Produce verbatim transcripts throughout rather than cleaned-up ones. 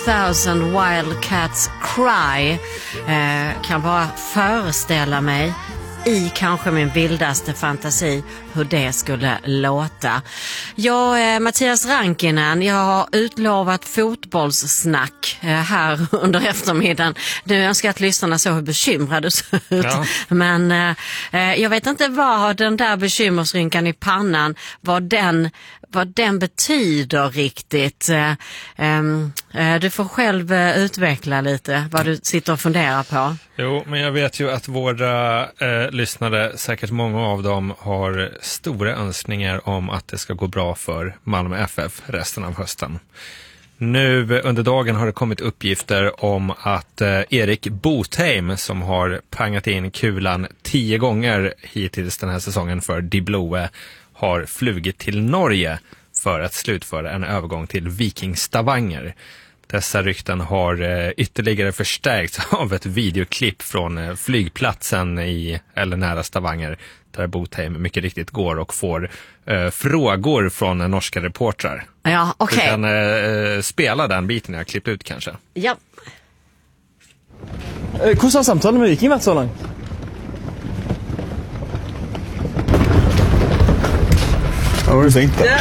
Thousand Wildcats Cry. eh, Kan bara föreställa mig i kanske min vildaste fantasi hur det skulle låta. Jag, eh, Mattias Rankinen, jag har utlovat fotbollssnack eh, här under eftermiddagen. Nu önskar jag att lyssnarna så hur bekymrade du ser ut. Ja. Men eh, jag vet inte vad den där bekymmersrynkan i pannan, vad den, vad den betyder riktigt. Eh, eh, du får själv eh, utveckla lite vad du sitter och funderar på. Jo, men jag vet ju att våra eh, lyssnare, säkert många av dem, har stora önskningar om att det ska gå bra för Malmö F F resten av hösten. Nu under dagen har det kommit uppgifter om att eh, Erik Botheim, som har pangat in kulan tio gånger hittills den här säsongen för Die Blue, har flugit till Norge för att slutföra en övergång till Viking Stavanger. Dessa rykten har eh, ytterligare förstärkts av ett videoklipp från eh, flygplatsen i eller nära Stavanger, där Botheim mycket riktigt går och får eh, frågor från eh, norska reportrar. Ja, okej. Okay. Du kan eh, spela den biten jag klippt ut kanske. Ja. Hur har samtalet med Viking varit så långt? Ja, var det fint då?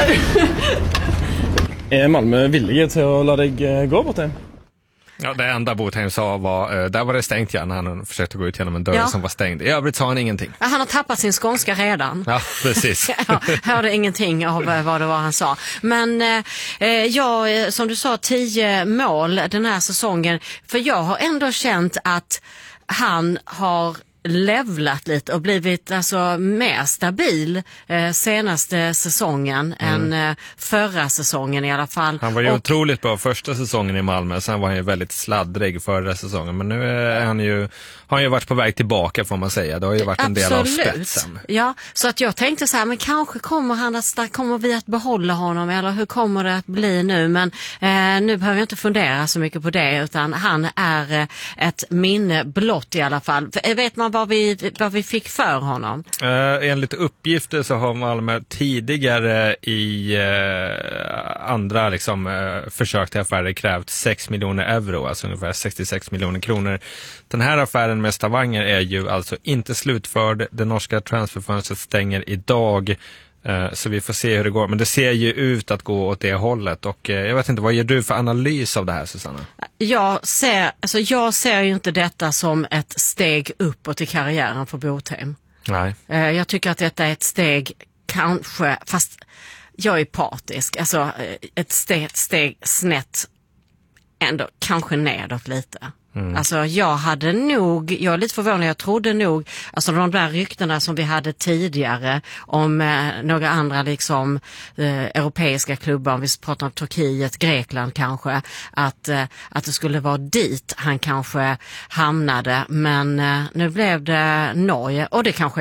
Är Malmö villiga till att låta dig gå bort hem? Ja, det enda Botheim sa var, uh, där var det stängt igen när han försökte gå ut genom en dörr ja. som var stängd. I övrigt sa han ingenting. Ja, han har tappat sin skånska redan. Ja, precis. Ja, hörde ingenting av vad det var han sa. Men eh, ja, som du sa, tio mål den här säsongen. För jag har ändå känt att han har levlat lite och blivit alltså mer stabil eh, senaste säsongen mm. än eh, förra säsongen i alla fall. Han var ju och, otroligt bra första säsongen i Malmö, sen var han ju väldigt sladdrig förra säsongen, men nu är han ju, har han ju varit på väg tillbaka får man säga. Det har ju varit en absolut. del av spetsen. Ja, så att jag tänkte så här, men kanske kommer han att kommer vi att behålla honom, eller hur kommer det att bli nu? Men eh, nu behöver jag inte fundera så mycket på det, utan han är eh, ett minne blott i alla fall. För, vet man vad vi, vad vi fick för honom? Eh, enligt uppgifter så har Malmö tidigare i eh, andra liksom, eh, försök till affärer krävt sex miljoner euro, alltså ungefär sextiosex miljoner kronor. Den här affären med Stavanger är ju alltså inte slutförd. Det norska transferfönstret stänger idag. Så vi får se hur det går. Men det ser ju ut att gå åt det hållet. Och jag vet inte, vad ger du för analys av det här, Susanna? Jag ser, alltså jag ser ju inte detta som ett steg uppåt i karriären för Botheim. Nej. Jag tycker att detta är ett steg, kanske, fast jag är partisk. Alltså ett steg, ett steg snett ändå, kanske nedåt lite. Mm. Alltså jag hade nog, jag är lite förvånad, jag trodde nog, alltså de där ryktena som vi hade tidigare om eh, några andra liksom eh, europeiska klubbar, om vi pratar om Turkiet, Grekland kanske, att, eh, att det skulle vara dit han kanske hamnade, men eh, nu blev det Norge, och det kanske